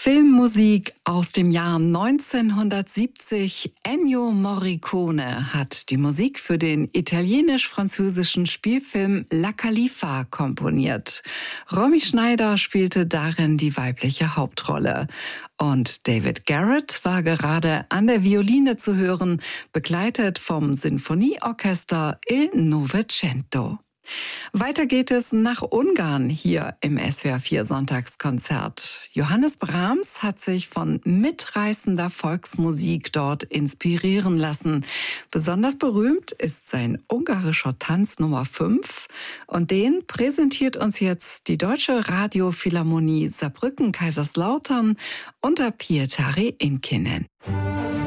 Filmmusik aus dem Jahr 1970. Ennio Morricone hat die Musik für den italienisch-französischen Spielfilm La Khalifa komponiert. Romy Schneider spielte darin die weibliche Hauptrolle. Und David Garrett war gerade an der Violine zu hören, begleitet vom Sinfonieorchester Il Novecento. Weiter geht es nach Ungarn hier im SWR 4 Sonntagskonzert. Johannes Brahms hat sich von mitreißender Volksmusik dort inspirieren lassen. Besonders berühmt ist sein ungarischer Tanz Nummer 5 und den präsentiert uns jetzt die Deutsche Radiophilharmonie Saarbrücken-Kaiserslautern unter Pietari Inkinen.